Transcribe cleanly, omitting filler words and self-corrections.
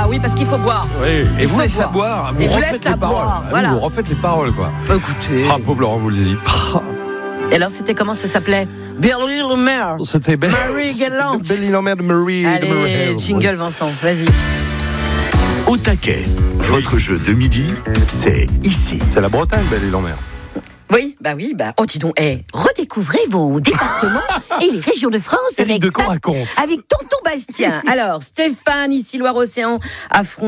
oui, parce qu'il faut boire. Oui. Et vous laissez boire. boire. Vous refaites les paroles. Voilà. Vous refaites les paroles, quoi. Écoutez. Ah, pauvre Laurent Voulzy. Et alors, c'était comment ça s'appelait? Billy Lambert. C'était Marie Gallant. Billy Lambert de Marie. Allez, jingle Vincent, vas-y. Au taquet, votre jeu de midi, c'est ici. C'est la Bretagne, Billy Lambert. Oui. Oh, dis donc, redécouvrez vos départements et les régions de France Éric Decaux raconte. avec Tonton Bastien. Alors, Stéphane, ici Loire-Océan, affronte